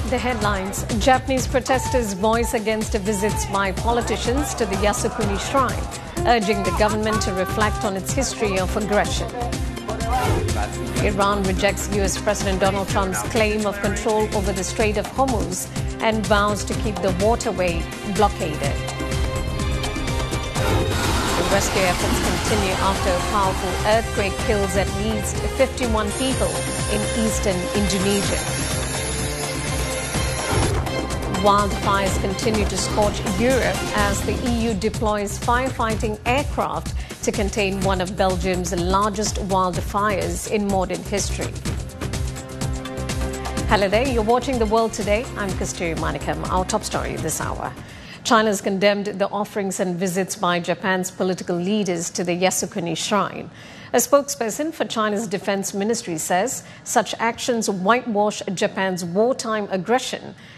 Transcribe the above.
The headlines: Japanese protesters voice against visits by politicians to the Yasukuni Shrine, urging the government to reflect on its history of aggression. Iran rejects US President Donald Trump's claim of control over the Strait of Hormuz and vows to keep the waterway blockaded. The rescue efforts continue after a powerful earthquake kills at least 51 people in eastern Indonesia. Wildfires continue to scorch Europe as the EU deploys firefighting aircraft to contain one of Belgium's largest wildfires in modern history. Hello there, you're watching The World Today. I'm Kasturi Manikam. Our top story this hour. China has condemned the offerings and visits by Japan's political leaders to the Yasukuni Shrine. A spokesperson for China's defense ministry says such actions whitewash Japan's wartime aggression